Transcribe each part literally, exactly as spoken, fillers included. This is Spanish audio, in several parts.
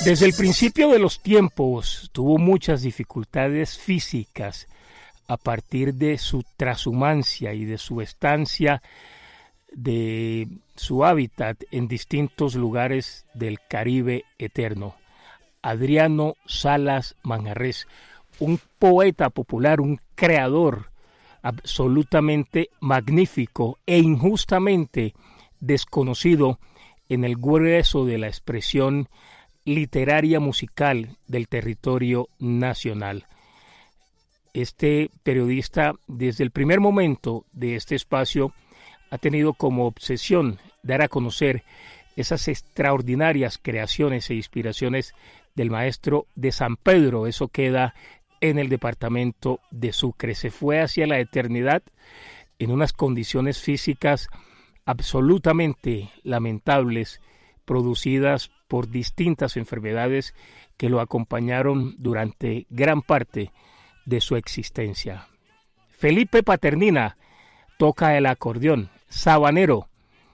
Desde el principio de los tiempos tuvo muchas dificultades físicas a partir de su trashumancia y de su estancia, de su hábitat en distintos lugares del Caribe eterno. Adriano Salas Manjarrés, un poeta popular, un creador absolutamente magnífico e injustamente desconocido en el grueso de la expresión literaria musical del territorio nacional. Este periodista, desde el primer momento de este espacio, ha tenido como obsesión dar a conocer esas extraordinarias creaciones e inspiraciones del maestro de San Pedro. Eso queda en el departamento de Sucre. Se fue hacia la eternidad en unas condiciones físicas absolutamente lamentables, producidas por distintas enfermedades que lo acompañaron durante gran parte de su existencia. Felipe Paternina toca el acordeón, sabanero.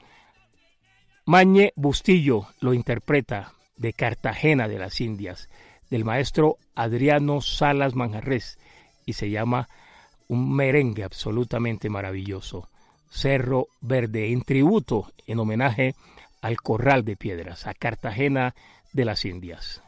Mañe Bustillo lo interpreta, de Cartagena de las Indias, del maestro Adriano Salas Manjarrés, y se llama un merengue absolutamente maravilloso, Cerro Verde, en tributo, en homenaje al Corral de Piedras, a Cartagena de las Indias.